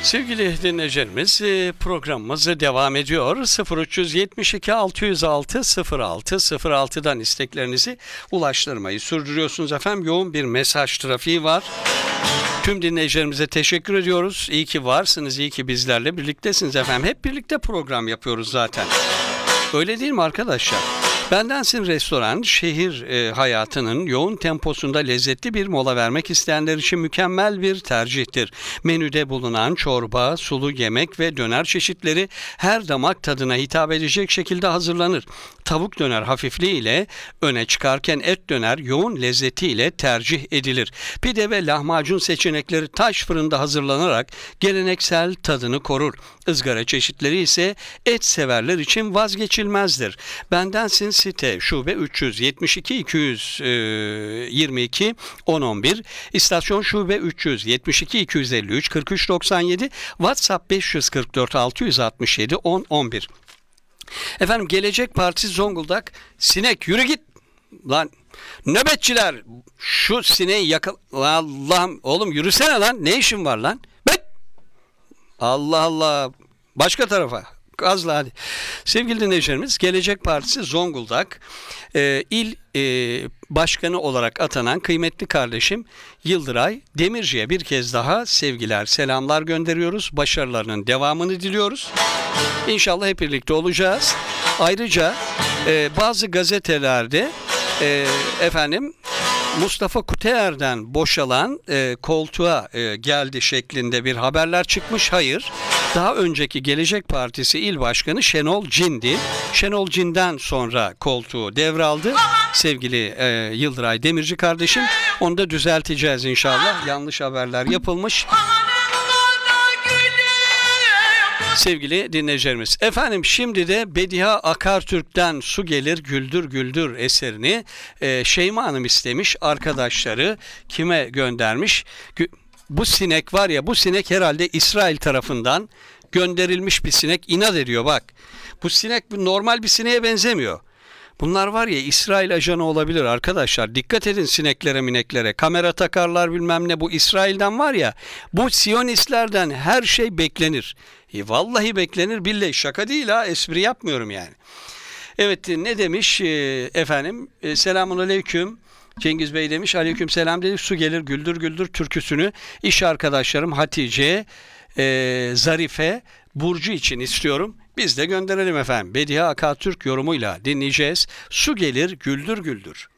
Sevgili dinleyicilerimiz, programımız devam ediyor. 0372 606 06 06'dan isteklerinizi ulaştırmayı sürdürüyorsunuz efendim. Yoğun bir mesaj trafiği var. Tüm dinleyicilerimize teşekkür ediyoruz. İyi ki varsınız, iyi ki bizlerle birliktesiniz efendim. Hep birlikte program yapıyoruz zaten. Öyle değil mi arkadaşlar? Bendensin Restoran, şehir hayatının yoğun temposunda lezzetli bir mola vermek isteyenler için mükemmel bir tercihtir. Menüde bulunan çorba, sulu yemek ve döner çeşitleri her damak tadına hitap edecek şekilde hazırlanır. Tavuk döner hafifliği ile öne çıkarken et döner yoğun lezzetiyle tercih edilir. Pide ve lahmacun seçenekleri taş fırında hazırlanarak geleneksel tadını korur. Izgara çeşitleri ise et severler için vazgeçilmezdir. Bendensin site şube 372 222 1011, istasyon şube 372 253 43 97, WhatsApp 544 667 10 11. Efendim, Gelecek Partisi Zonguldak, sinek yürü git lan, nöbetçiler şu sineği yakal, Allah'ım oğlum yürüsene lan, ne işin var lan, Allah Allah, başka tarafa gazla hadi. Sevgili dinleyicilerimiz, Gelecek Partisi Zonguldak il başkanı olarak atanan kıymetli kardeşim Yıldıray Demirci'ye bir kez daha sevgiler, selamlar gönderiyoruz. Başarılarının devamını diliyoruz. İnşallah hep birlikte olacağız. Ayrıca bazı gazetelerde efendim Mustafa Kuteer'den boşalan koltuğa geldi şeklinde bir haberler çıkmış. Hayır. Daha önceki Gelecek Partisi İl Başkanı Şenol Cin'di. Şenol Cin'den sonra koltuğu devraldı. Sevgili Yıldıray Demirci kardeşim. Onu da düzelteceğiz inşallah. Yanlış haberler yapılmış. Sevgili dinleyicilerimiz, efendim şimdi de Bediha Akartürk'ten Su Gelir Güldür Güldür eserini Şeyma Hanım istemiş. Arkadaşları kime göndermiş? Bu sinek var ya, bu sinek herhalde İsrail tarafından gönderilmiş bir sinek, inat ediyor bak. Bu sinek normal bir sineğe benzemiyor. Bunlar var ya, İsrail ajanı olabilir arkadaşlar. Dikkat edin sineklere mineklere. Kamera takarlar bilmem ne. Bu İsrail'den var ya, bu Siyonistlerden her şey beklenir. Vallahi beklenir billahi, şaka değil ha, espri yapmıyorum yani. Evet, ne demiş efendim, selamun aleyküm. Cengiz Bey demiş, aleyküm selam dedik. Su Gelir Güldür Güldür türküsünü iş arkadaşlarım Hatice, Zarife, Burcu için istiyorum. Biz de gönderelim efendim. Bediha Akartürk yorumuyla dinleyeceğiz. Su Gelir Güldür Güldür.